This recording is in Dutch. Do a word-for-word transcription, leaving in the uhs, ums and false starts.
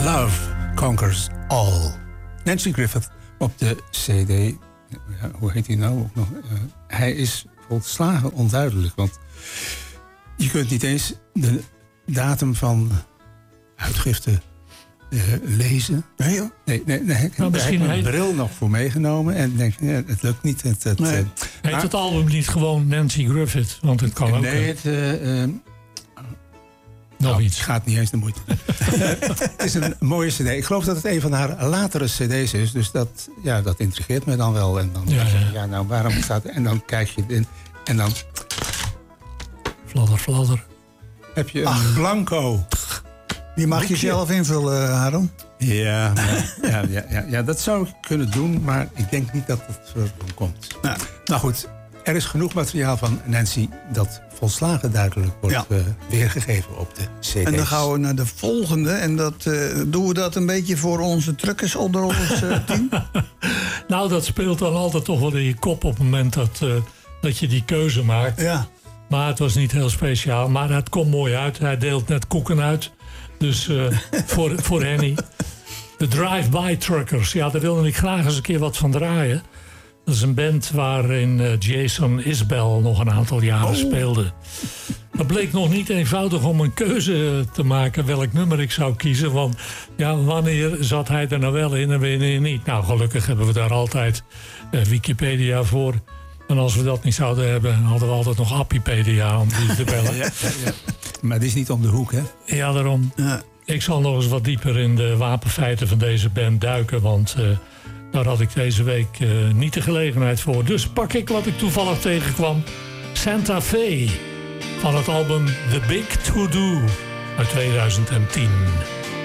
Love Conquers All. Nancy Griffith op de cd. Ja, hoe heet hij nou ook nog? Uh, hij is volslagen onduidelijk. Want je kunt niet eens de datum van uitgifte uh, lezen. Nee joh? Nee, nee, nee. Ik nou, heb mijn heet... bril nog voor meegenomen. En denk, ja, het lukt niet. Het, het, nee. uh, heet maar, het album niet gewoon Nancy Griffith? Want het kan ook. Nee, het... Uh, uh, Nog nou, iets. Het gaat niet eens de moeite. Het is een mooie cd. Ik geloof dat het een van haar latere cd's is. Dus dat, ja, dat intrigeert me dan wel. En dan ja, denk je, ja. ja, nou, waarom staat... En dan kijk je in en dan... Fladder, fladder. Heb je een Ach. blanco. Die mag boekje. je zelf invullen, Harold. Ja, maar, ja, ja, ja, ja, dat zou ik kunnen doen. Maar ik denk niet dat het zo komt. Nou. Nou goed, er is genoeg materiaal van Nancy... dat volslagen duidelijk wordt Ja. uh, weergegeven op de cd's. En dan gaan we naar de volgende. En dat, uh, doen we dat een beetje voor onze truckers onder ons uh, team? Nou, dat speelt dan altijd toch wel in je kop op het moment dat, uh, dat je die keuze maakt. Ja. Maar het was niet heel speciaal. Maar het komt mooi uit. Hij deelt net koeken uit. Dus uh, voor, voor Henny. De Drive-By Truckers. Ja, daar wilde ik graag eens een keer wat van draaien. Dat is een band waarin uh, Jason Isbell nog een aantal jaren oh. speelde. Het bleek nog niet eenvoudig om een keuze te maken welk nummer ik zou kiezen. Want ja, wanneer zat hij er nou wel in en wanneer niet? Nou, gelukkig hebben we daar altijd uh, Wikipedia voor. En als we dat niet zouden hebben, hadden we altijd nog Appipedia om die te bellen. Ja, ja, ja. Maar die is niet om de hoek, hè? Ja, daarom. Ja. Ik zal nog eens wat dieper in de wapenfeiten van deze band duiken. Want uh, daar had ik deze week uh, niet de gelegenheid voor. Dus pak ik wat ik toevallig tegenkwam. Santa Fe van het album The Big To Do uit tweeduizend tien.